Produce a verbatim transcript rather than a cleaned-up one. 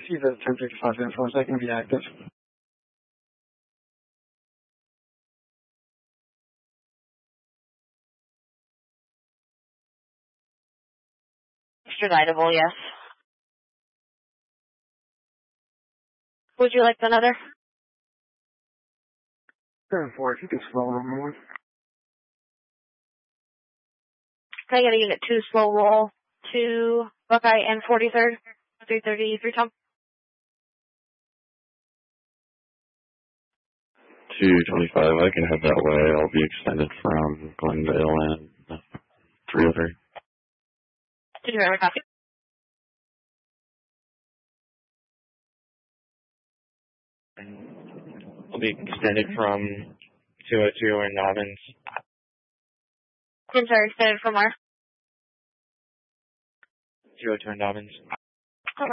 see the ten fifty-five info. Is that going to be active? Extraditable, yes. Would you like another? Turn four, if you can slow roll more. Can I get a unit two slow roll to Buckeye and forty-third, three thirty-three Tom? two twenty-five, I can head that way. I'll be extended from Glendale and three oh three. Did you ever copy? I'll be extended from two oh two and Dobbins. I'm sorry, extended from where? two oh two and Dobbins.